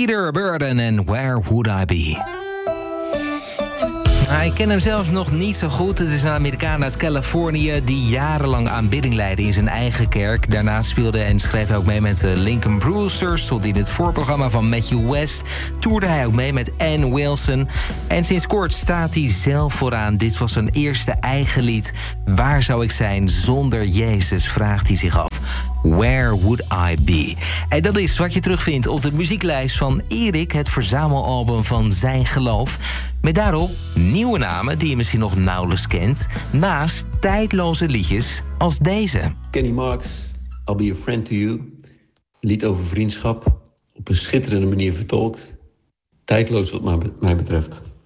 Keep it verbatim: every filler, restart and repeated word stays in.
Peter Burden en Where Would I Be? Nou, ik ken hem zelf nog niet zo goed. Het is een Amerikaan uit Californië die jarenlang aanbidding leidde in zijn eigen kerk. Daarnaast speelde en schreef hij ook mee met de Lincoln Brewsters. Stond in het voorprogramma van Matthew West. Toerde hij ook mee met Ann Wilson. En sinds kort staat hij zelf vooraan. Dit was zijn eerste eigen lied. Waar zou ik zijn zonder Jezus, vraagt hij zich af. Where Would I Be? En dat is wat je terugvindt op de muzieklijst van Erik, het verzamelalbum van Zijn Geloof. Met daarop nieuwe namen die je misschien nog nauwelijks kent, naast tijdloze liedjes als deze. Kenny Marks, I'll Be a Friend to You. Een lied over vriendschap, op een schitterende manier vertolkt. Tijdloos wat mij betreft.